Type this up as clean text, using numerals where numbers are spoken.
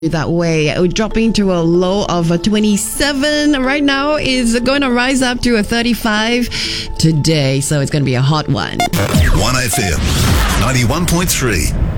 that way. Dropping to a low of a 27 right now, is going to rise up to a 35 today, so it's going to be a hot one. 1FM 91.3